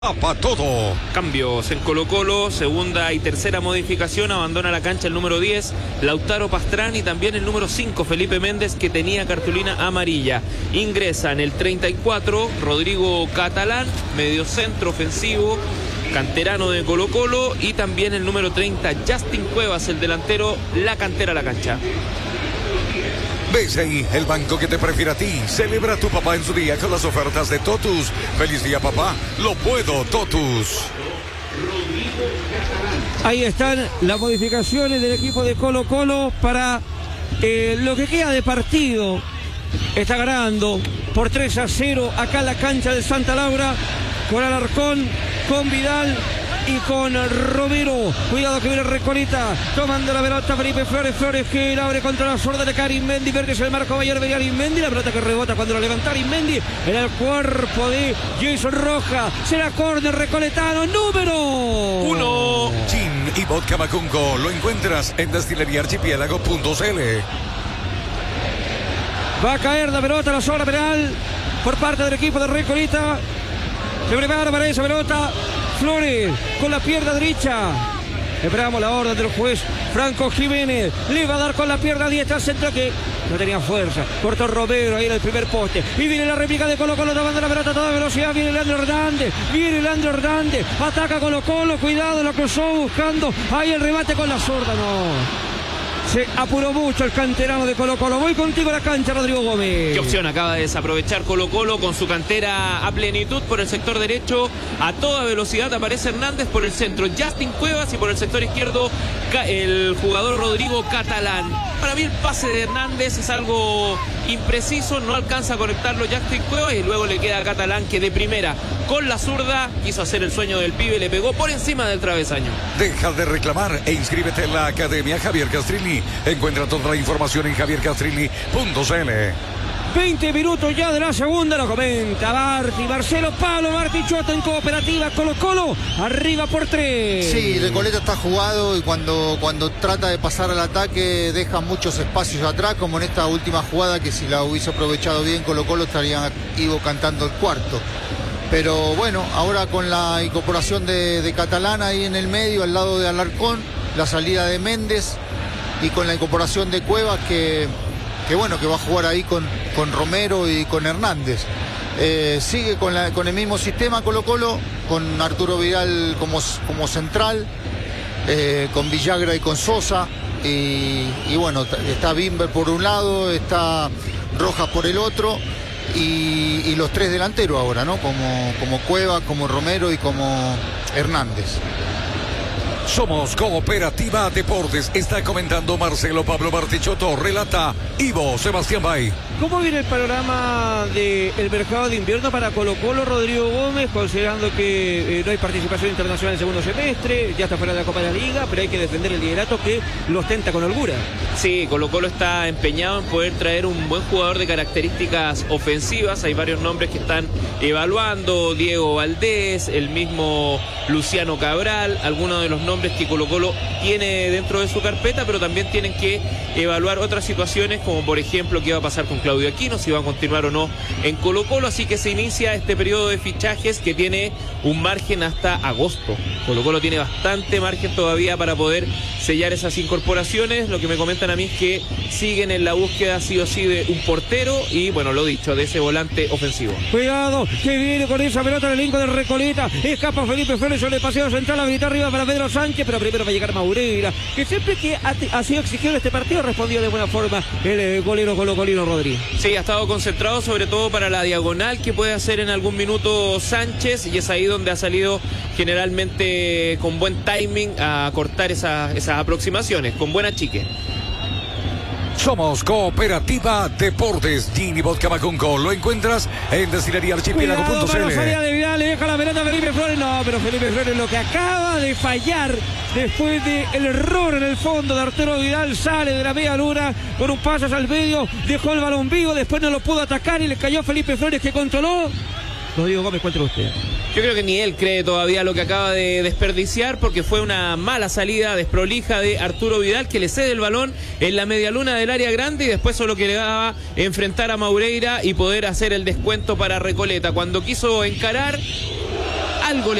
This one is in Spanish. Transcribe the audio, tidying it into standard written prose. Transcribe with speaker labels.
Speaker 1: Tapa todo.
Speaker 2: Cambios en Colo-Colo, segunda y tercera modificación, abandona la cancha el número 10, Lautaro Pastrán, y también el número 5, Felipe Méndez, que tenía cartulina amarilla. Ingresa en el 34, Rodrigo Catalán, mediocentro ofensivo, canterano de Colo-Colo, y también el número 30, Justin Cuevas, el delantero, la cantera a la cancha.
Speaker 1: Ves ahí el banco que te prefiere a ti. Celebra a tu papá en su día con las ofertas de Totus. Feliz día, papá. Lo puedo, Totus.
Speaker 3: Ahí están las modificaciones del equipo de Colo-Colo para lo que queda de partido. Está ganando por 3-0 acá en la cancha de Santa Laura, con Alarcón, con Vidal y con Romero. Cuidado que viene Recoleta, tomando la pelota Felipe Flores, que la abre contra la zurda de Karim Mendy, verde el marco Bayer de Arismendi, la pelota que rebota cuando la levanta Arismendi en el cuerpo de Jason Roja. Será córner recoletano, número
Speaker 2: 1.
Speaker 1: Gin y vodka Macungo lo encuentras en destileriaarchipiélago.cl.
Speaker 3: Va a caer la pelota a la zona penal por parte del equipo de Recoleta. Se prepara para esa pelota Flores con la pierna derecha. Esperamos la orden del juez Franco Jiménez. Le va a dar con la pierna diestra al centro que no tenía fuerza. Cortó Romero ahí en el primer poste. Y viene la réplica de Colo-Colo tomando la pelota a toda velocidad. Viene Leandro Hernández. Ataca Colo-Colo. Cuidado, lo cruzó buscando. Ahí el remate con la zurda. No. Se apuró mucho el canterano de Colo-Colo. Voy contigo a la cancha, Rodrigo Gómez.
Speaker 2: ¿Qué opción acaba de desaprovechar Colo-Colo con su cantera a plenitud por el sector derecho? A toda velocidad aparece Hernández por el centro, Justin Cuevas, y por el sector izquierdo el jugador Rodrigo Catalán. Para mí el pase de Hernández es algo impreciso, no alcanza a conectarlo Justin Cuevas, y luego le queda a Catalán, que de primera con la zurda quiso hacer el sueño del pibe, le pegó por encima del travesaño.
Speaker 1: Deja de reclamar e inscríbete en la Academia Javier Castrilli. Encuentra toda la información en javiercastrilli.cl.
Speaker 3: 20 minutos ya de la segunda, lo comenta Marcelo Pablo Martichotto en cooperativa Colo-Colo, arriba por 3.
Speaker 4: Sí, Recoleta está jugado y cuando trata de pasar al ataque deja muchos espacios atrás, como en esta última jugada, que si la hubiese aprovechado bien Colo-Colo estarían cantando el cuarto. Pero bueno, ahora con la incorporación de Catalán ahí en el medio, al lado de Alarcón, la salida de Méndez y con la incorporación de Cuevas, que va a jugar ahí con Romero y con Hernández. Sigue con el mismo sistema Colo-Colo, con Arturo Vidal como central, con Villagra y con Sosa, y bueno, está Bimber por un lado, está Rojas por el otro, y los tres delanteros ahora, ¿no? Como Cuevas, como Romero y como Hernández.
Speaker 1: Somos Cooperativa Deportes. Está comentando Marcelo Pablo Martichotto. Relata Ivo Sebastián Bay.
Speaker 3: ¿Cómo viene el panorama del mercado de invierno para Colo-Colo, Rodrigo Gómez, considerando que no hay participación internacional en el segundo semestre, ya está fuera de la Copa de la Liga, pero hay que defender el liderato que lo ostenta con holgura?
Speaker 2: Sí, Colo-Colo está empeñado en poder traer un buen jugador de características ofensivas. Hay varios nombres que están evaluando: Diego Valdés, el mismo Luciano Cabral, algunos de los nombres que Colo-Colo tiene dentro de su carpeta, pero también tienen que evaluar otras situaciones, como por ejemplo qué va a pasar con Claudio Aquino, si va a continuar o no en Colo-Colo. Así que se inicia este periodo de fichajes que tiene un margen hasta agosto. Colo-Colo tiene bastante margen todavía para poder sellar esas incorporaciones. Lo que me comentan a mí es que siguen en la búsqueda sí o sí de un portero y, bueno, lo dicho, de ese volante ofensivo.
Speaker 3: Cuidado, que viene con esa pelota el elenco de Recoleta. Escapa Felipe Flores sobre el paseo central, a gritar arriba para Pedro Sánchez, pero primero va a llegar Maureira, que siempre que ha sido exigido este partido respondió de buena forma el golero colocolino Rodríguez.
Speaker 2: Sí, ha estado concentrado sobre todo para la diagonal que puede hacer en algún minuto Sánchez, y es ahí donde ha salido generalmente con buen timing a cortar esas aproximaciones, con buena chique.
Speaker 1: Somos Cooperativa Deportes. Gin y vodka Macungo lo encuentras en destileriaarchipiélago.cl.
Speaker 3: Salida de Vidal, le deja la pelota a Felipe Flores. No, pero Felipe Flores lo que acaba de fallar después del error en el fondo de Arturo Vidal, sale de la media luna con un pase al medio, dejó el balón vivo, después no lo pudo atacar y le cayó a Felipe Flores, que controló. Rodrigo Gómez, cuéntelo usted.
Speaker 2: Yo creo que ni él cree todavía lo que acaba de desperdiciar, porque fue una mala salida desprolija de Arturo Vidal, que le cede el balón en la medialuna del área grande y después solo que le daba enfrentar a Maureira y poder hacer el descuento para Recoleta. Cuando quiso encarar, algo